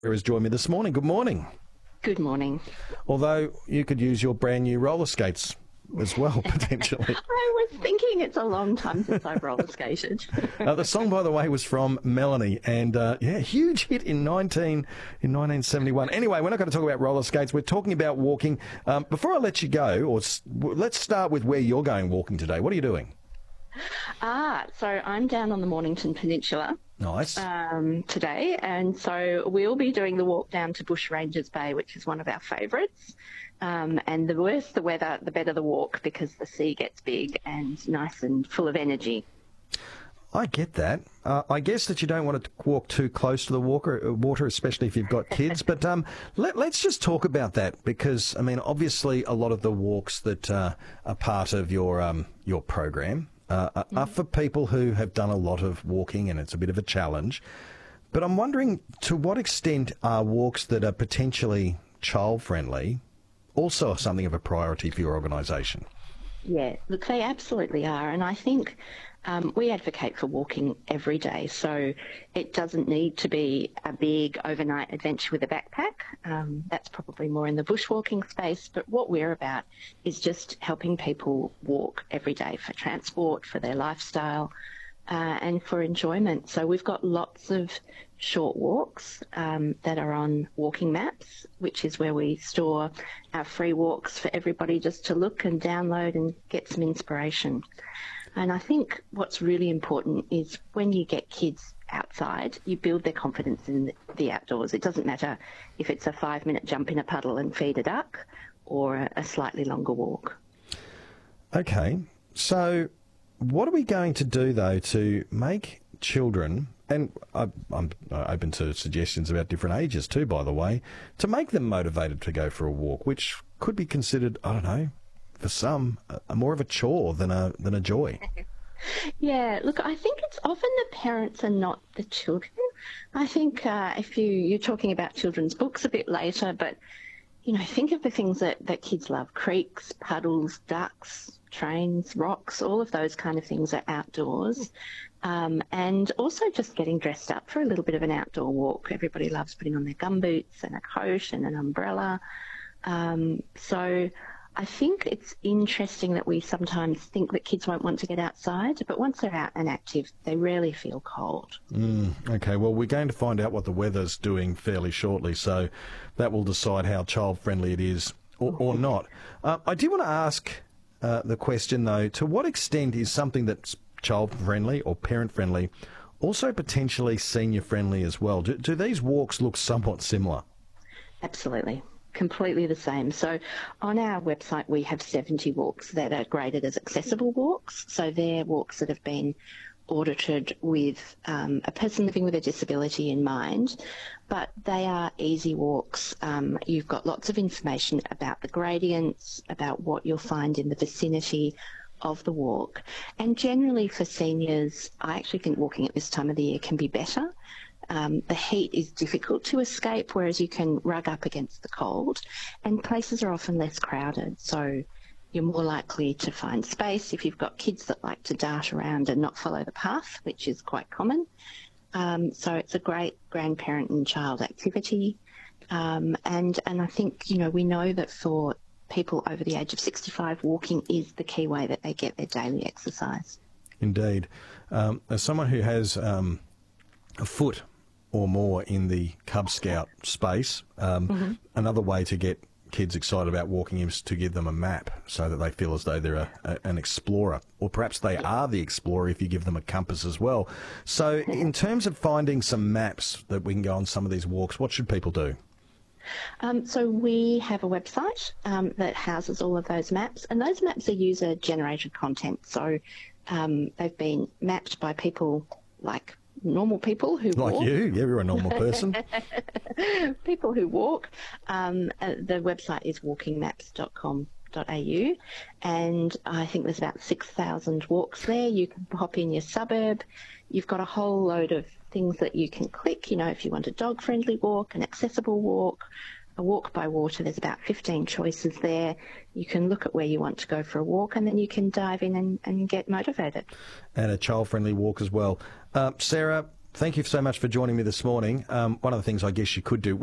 Has joined me this morning. Good morning. Good morning. Although you could use your brand new roller skates as well, potentially. I was thinking it's a long time since I've roller skated. The song, by the way, was from Melanie, and huge hit in 1971. Anyway, we're not going to talk about roller skates. We're talking about walking. Before I let you go, let's start with where you're going walking today. What are you doing? So I'm down on the Mornington Peninsula. Nice. Today, and so we'll be doing the walk down to Bushrangers Bay, which is one of our favourites. And the worse the weather, the better the walk, because the sea gets big and nice and full of energy. I get that. I guess that you don't want to walk too close to the water, especially if you've got kids. But let's just talk about that, because, I mean, obviously a lot of the walks that are part of your program are for people who have done a lot of walking, and it's a bit of a challenge. But I'm wondering, to what extent are walks that are potentially child-friendly also something of a priority for your organisation? Yeah, look, they absolutely are. And I think we advocate for walking every day. So it doesn't need to be a big overnight adventure with a backpack. That's probably more in the bushwalking space. But what we're about is just helping people walk every day for transport, for their lifestyle, and for enjoyment. So we've got lots of short walks that are on walking maps, which is where we store our free walks for everybody just to look and download and get some inspiration. And I think what's really important is when you get kids outside, you build their confidence in the outdoors. It doesn't matter if it's a 5-minute jump in a puddle and feed a duck or a slightly longer walk. Okay, so what are we going to do, though, to make children, and I'm open to suggestions about different ages too, by the way, to make them motivated to go for a walk, which could be considered, I don't know, for some, more of a chore than a joy? Yeah, look, I think it's often the parents and not the children. I think if you're talking about children's books a bit later, but, you know, think of the things that kids love: creeks, puddles, ducks, trains, rocks, all of those kind of things are outdoors. And also just getting dressed up for a little bit of an outdoor walk. Everybody loves putting on their gumboots and a coat and an umbrella. So I think it's interesting that we sometimes think that kids won't want to get outside, but once they're out and active, they rarely feel cold. Okay, well, we're going to find out what the weather's doing fairly shortly, so that will decide how child-friendly it is or not. I do want to ask the question, though, to what extent is something that's child-friendly or parent-friendly also potentially senior-friendly as well? Do these walks look somewhat similar? Absolutely. Completely the same. So on our website, we have 70 walks that are graded as accessible walks. So they're walks that have been audited with a person living with a disability in mind, but they are easy walks. You've got lots of information about the gradients, about what you'll find in the vicinity of the walk. And generally for seniors, I actually think walking at this time of the year can be better. The heat is difficult to escape, whereas you can rug up against the cold, and places are often less crowded. So you're more likely to find space if you've got kids that like to dart around and not follow the path, which is quite common. So it's a great grandparent and child activity. And I think, you know, we know that for people over the age of 65, walking is the key way that they get their daily exercise. Indeed. As someone who has a foot or more in the Cub Scout space, another way to get kids excited about walking is to give them a map so that they feel as though they're an explorer, or perhaps they are the explorer if you give them a compass as well. So in terms of finding some maps that we can go on some of these walks, what should people do? So we have a website that houses all of those maps, and those maps are user-generated content. So they've been mapped by people like normal people who walk. Like you? Yeah, you're a normal person. People who walk. The website is walkingmaps.com.au, and I think there's about 6,000 walks there. You can pop in your suburb. You've got a whole load of things that you can click. You know, if you want a dog-friendly walk, an accessible walk, a walk by water, there's about 15 choices there. You can look at where you want to go for a walk, and then you can dive in and get motivated. And a child-friendly walk as well. Sarah, thank you so much for joining me this morning. One of the things I guess you could do